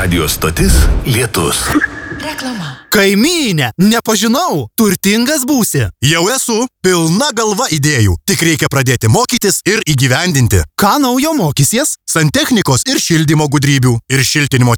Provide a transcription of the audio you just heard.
Radio stotis Lietus. Reklama. Kaimynė, nepažinau, turtingas būsi. Jau esu, pilna galva idėjų, tik reikia pradėti mokytis ir įgyvendinti. Ką naujo mokysies? Santechnikos ir šildymo gudrybių, ir šiltinimo